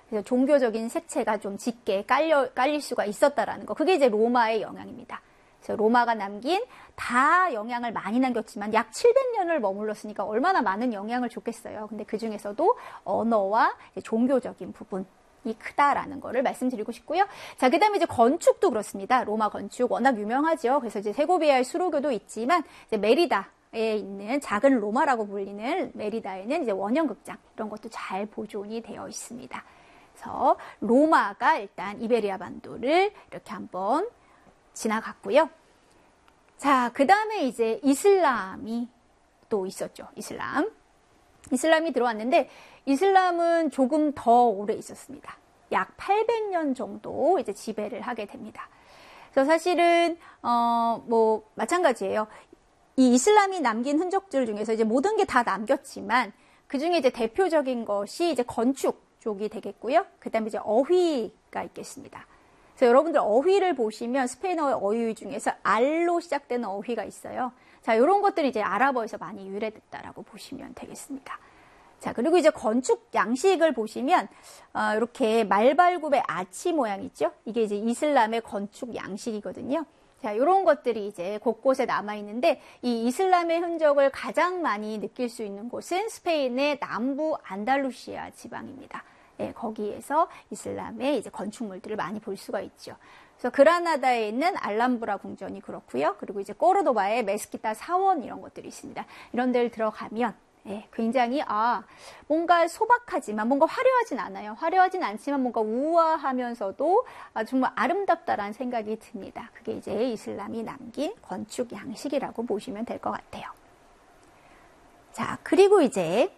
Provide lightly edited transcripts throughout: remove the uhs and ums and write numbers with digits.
그래서 종교적인 색채가 좀 짙게 깔릴 수가 있었다라는 거. 그게 이제 로마의 영향입니다. 그래서 로마가 남긴 다 영향을 많이 남겼지만 약 700년을 머물렀으니까 얼마나 많은 영향을 줬겠어요. 근데 그 중에서도 언어와 종교적인 부분이 크다라는 거를 말씀드리고 싶고요. 자, 그 다음에 이제 건축도 그렇습니다. 로마 건축 워낙 유명하죠. 그래서 이제 세고비아의 수로교도 있지만 이제 메리다에 있는 작은 로마라고 불리는 메리다에는 이제 원형극장 이런 것도 잘 보존이 되어 있습니다. 그래서 로마가 일단 이베리아 반도를 이렇게 한번 지나갔고요. 자, 그 다음에 이제 이슬람이 또 있었죠. 이슬람이 들어왔는데 이슬람은 조금 더 오래 있었습니다. 약 800년 정도 이제 지배를 하게 됩니다. 그래서 사실은 마찬가지예요. 이 이슬람이 남긴 흔적들 중에서 이제 모든 게 다 남겼지만 그 중에 이제 대표적인 것이 이제 건축 쪽이 되겠고요. 그다음에 이제 어휘가 있겠습니다. 그래서 여러분들 어휘를 보시면 스페인어 어휘 중에서 알로 시작되는 어휘가 있어요. 자, 이런 것들이 이제 아랍어에서 많이 유래됐다라고 보시면 되겠습니다. 자, 그리고 이제 건축 양식을 보시면 이렇게 말발굽의 아치 모양 있죠? 이게 이제 이슬람의 건축 양식이거든요. 자, 이런 것들이 이제 곳곳에 남아 있는데 이 이슬람의 흔적을 가장 많이 느낄 수 있는 곳은 스페인의 남부 안달루시아 지방입니다. 네, 거기에서 이슬람의 이제 건축물들을 많이 볼 수가 있죠. 그래서 그라나다에 있는 알람브라 궁전이 그렇고요. 그리고 이제 꼬르도바의 메스키타 사원 이런 것들이 있습니다. 이런 데를 들어가면 굉장히 뭔가 소박하지만 뭔가 화려하진 않아요. 화려하진 않지만 뭔가 우아하면서도 정말 아름답다라는 생각이 듭니다. 그게 이제 이슬람이 남긴 건축 양식이라고 보시면 될 것 같아요. 자, 그리고 이제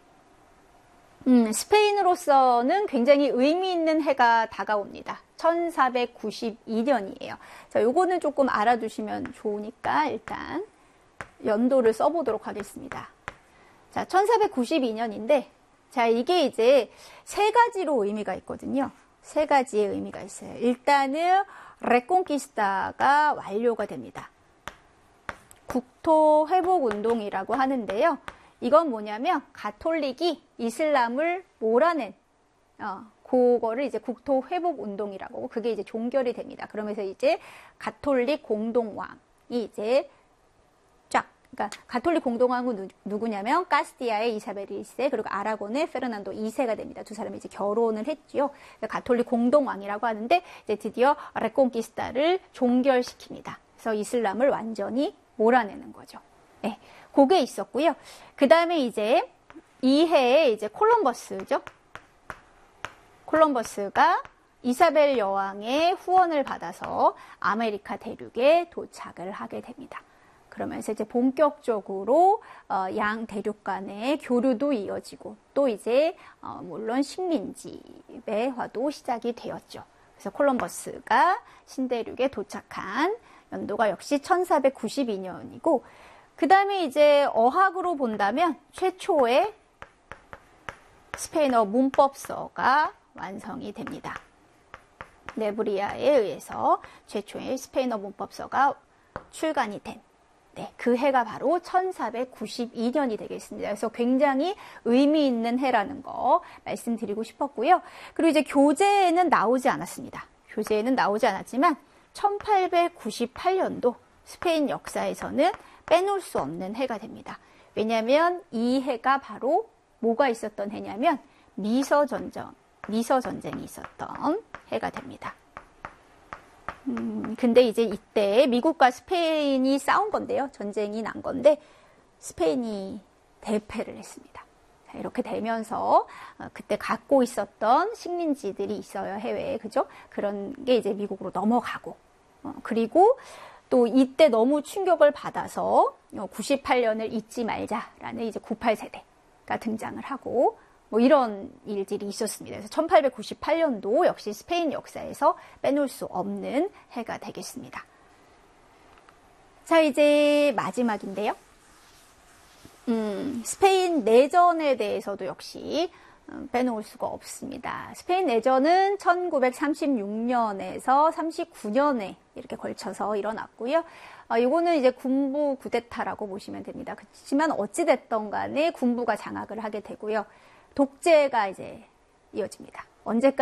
스페인으로서는 굉장히 의미 있는 해가 다가옵니다. 1492년이에요. 자, 요거는 조금 알아두시면 좋으니까 일단 연도를 써보도록 하겠습니다. 자, 1492년인데, 자, 이게 이제 세 가지로 의미가 있거든요. 세 가지의 의미가 있어요. 일단은 레콘키스타가 완료가 됩니다. 국토 회복 운동이라고 하는데요. 이건 뭐냐면 가톨릭이 이슬람을 몰아낸 그거를 이제 국토 회복 운동이라고, 그게 이제 종결이 됩니다. 그러면서 이제 가톨릭 공동왕이 이제 그러니까 가톨릭 공동왕은 누구냐면 카스티아의 이사벨 1세 그리고 아라곤의 페르난도 2세가 됩니다. 두 사람이 이제 결혼을 했죠. 가톨릭 공동왕이라고 하는데 이제 드디어 레콘키스타를 종결시킵니다. 그래서 이슬람을 완전히 몰아내는 거죠. 네, 그게 있었고요. 그 다음에 이제 이 해에 이제 콜럼버스죠. 콜럼버스가 이사벨 여왕의 후원을 받아서 아메리카 대륙에 도착을 하게 됩니다. 그러면서 이제 본격적으로 양 대륙 간의 교류도 이어지고 또 이제 물론 식민지배화도 시작이 되었죠. 그래서 콜럼버스가 신대륙에 도착한 연도가 역시 1492년이고 그 다음에 이제 어학으로 본다면 최초의 스페인어 문법서가 완성이 됩니다. 네브리아에 의해서 최초의 스페인어 문법서가 출간이 된 그 해가 바로 1492년이 되겠습니다. 그래서 굉장히 의미 있는 해라는 거 말씀드리고 싶었고요. 그리고 이제 교재에는 나오지 않았습니다. 교재에는 나오지 않았지만 1898년도 스페인 역사에서는 빼놓을 수 없는 해가 됩니다. 왜냐하면 이 해가 바로 뭐가 있었던 해냐면 미서 전쟁이 있었던 해가 됩니다. 근데 이제 이때 미국과 스페인이 싸운 건데요. 전쟁이 난 건데 스페인이 대패를 했습니다. 자, 이렇게 되면서 그때 갖고 있었던 식민지들이 있어요. 해외에. 그죠? 그런 게 이제 미국으로 넘어가고 그리고 또 이때 너무 충격을 받아서 98년을 잊지 말자라는 이제 98세대가 등장을 하고 이런 일들이 있었습니다. 그래서 1898년도 역시 스페인 역사에서 빼놓을 수 없는 해가 되겠습니다. 자, 이제 마지막인데요. 스페인 내전에 대해서도 역시 빼놓을 수가 없습니다. 스페인 내전은 1936년에서 39년에 이렇게 걸쳐서 일어났고요. 이거는 이제 군부 쿠데타라고 보시면 됩니다. 그렇지만 어찌됐던 간에 군부가 장악을 하게 되고요. 독재가 이제 이어집니다. 언제까지